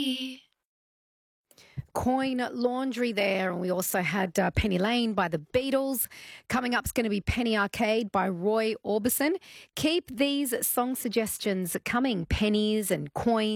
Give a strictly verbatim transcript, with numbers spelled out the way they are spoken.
Coin Laundry there, and we also had uh, Penny Lane by the Beatles. Coming up is going to be Penny Arcade by Roy Orbison. Keep these song suggestions coming, pennies and coins.